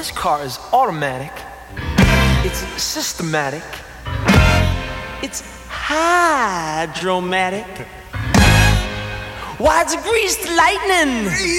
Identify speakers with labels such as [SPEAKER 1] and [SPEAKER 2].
[SPEAKER 1] this car is automatic. It's systematic. It's hydromatic. Why, it's greased lightning.